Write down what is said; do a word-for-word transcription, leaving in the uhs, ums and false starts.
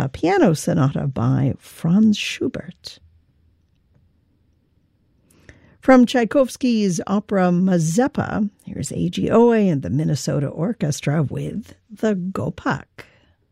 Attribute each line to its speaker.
Speaker 1: a piano sonata by Franz Schubert. From Tchaikovsky's opera Mazeppa, here's A G Oe and the Minnesota Orchestra with the Gopak.